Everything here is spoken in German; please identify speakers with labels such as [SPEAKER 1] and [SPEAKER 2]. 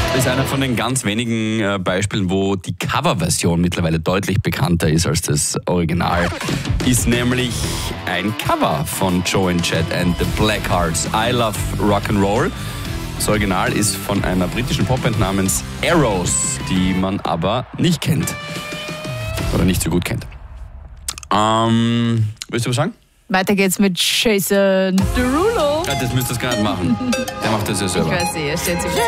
[SPEAKER 1] Das ist einer von den ganz wenigen Beispielen, wo die Coverversion mittlerweile deutlich bekannter ist als das Original. Ist nämlich ein Cover von Joe and Chet and the Blackhearts. I Love Rock'n'Roll. Das Original ist von einer britischen Popband namens Arrows, die man aber nicht kennt. Oder nicht so gut kennt. Willst du was sagen?
[SPEAKER 2] Weiter geht's mit Jason Derulo.
[SPEAKER 1] Ja, das müsstest du gar nicht machen. Der macht das ja selber.
[SPEAKER 2] Ich weiß, er steht sich.